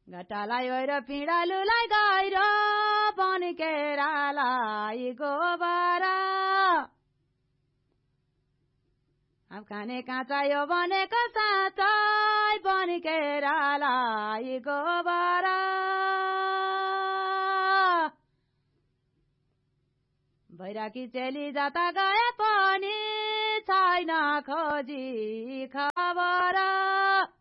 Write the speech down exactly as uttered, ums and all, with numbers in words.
घटालाई ओइरो पिँडालुलाई गहिरो पनि केरालाई गोबर अब खाने काँचा यो भनेको साँच्चै पनि केरालाई गोबर भैराकी चेली जाता गए पनि छैन खोजी खबर